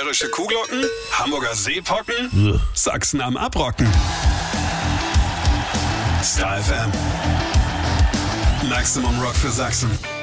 Bayerische Kuhglocken, Hamburger Seepocken, Sachsen am Abrocken. Star FM. Maximum Rock für Sachsen.